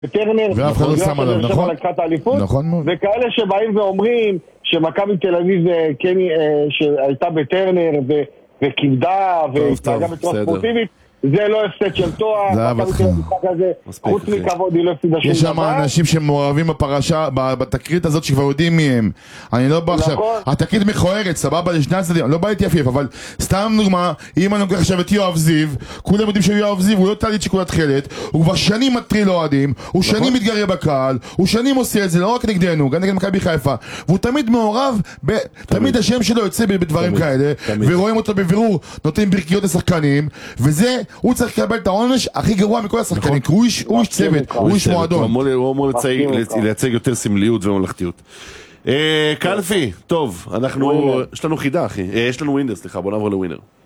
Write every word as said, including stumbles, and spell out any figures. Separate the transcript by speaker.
Speaker 1: וטרנר,
Speaker 2: ואף אחד לא שם עליו, נכון? נכון.
Speaker 1: וכאלה שבאים ואומרים שמכבי תל אביב כן, שהייתה בטרנר וכיבדה והתנהגה בצורה ספורטיבית, זה לא הפסד של תואר, חוץ מכבוד היא לא הפסידה שום דבר.
Speaker 2: יש שם אנשים שמעורבים בפרשה, בתקרית הזאת שכבר יודעים מי הם. אני לא בא עכשיו, התקרית מכוערת, סבבה לשני הצדדים, לא בא איתי יפיף, אבל סתם דוגמה, אם אני לוקח עכשיו את יואב זיו, כולם יודעים שיואב זיו הוא לא תליט שיקול התחלת, הוא כבר שנים מטריל אוהדים, הוא שנים מתגרה בקהל, הוא שנים עושה את זה, לא רק נגדנו, גם נגד מכבי חיפה, והוא תמיד מעורב, תמיד השם שלו יוצא בדברים כאלה, ורואים אותו בבירור, נותנים ברכיות לשחקנים, וזה הוא צריך לקבל את העונש הכי גרוע מכל השחקנים, כי הוא איש צוות, הוא איש מועדון.
Speaker 3: הוא אמור לייצג יותר סמליות וממלכתיות. קלפי, טוב, יש לנו חידה אחי, יש לנו ווינר, סליחה, בוא נעבור לווינר.